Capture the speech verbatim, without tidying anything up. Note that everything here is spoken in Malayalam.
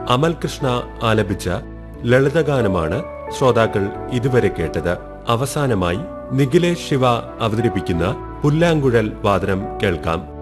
അമൽ കൃഷ്ണ ആലപിച്ച ലളിതഗാനമാണ് ശ്രോതാക്കൾ ഇതുവരെ കേട്ടത്. അവസാനമായി നിഖിലേഷ് ശിവ അവതരിപ്പിക്കുന്ന പുല്ലാങ്കുഴൽ വാദനം കേൾക്കാം.